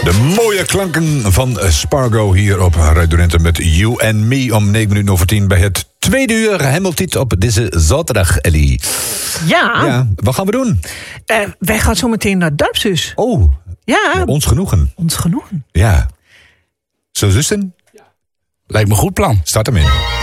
De mooie klanken van Spargo hier op Radio Drenthe met You and Me om 9:10 bij het tweede uur Hemeltiet op deze zaterdag, Ellie. Ja. Wat gaan we doen? Wij gaan zo meteen naar Dorpshuis. Oh, Ja. ons genoegen. Ons genoegen. Ja. Zo, zussen? Lijkt me een goed plan. Start hem in.